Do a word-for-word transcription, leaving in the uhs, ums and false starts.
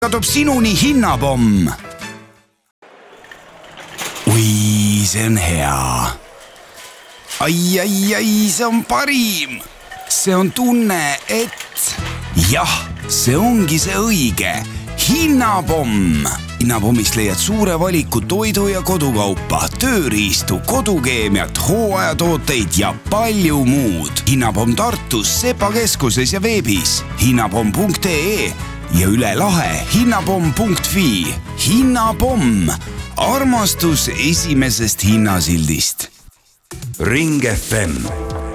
toob sinuni hinnapomm. Ui, see on hea. Ai, ai, ai, see on parim. See on tunne, et jah, see ongi see õige. Hinnapomm. Hinnapommist leiad suure valiku toidu ja kodukaupa, tööriistu, kodukeemiat, hooajatooteid ja palju muud. Hinnapomm Tartus, Sepa keskuses ja veebis hinnapomm punkt ee ja üle lahe hinnapomm punkt fi. Hinnapomm. Armastus esimesest hinnasildist. Ring F M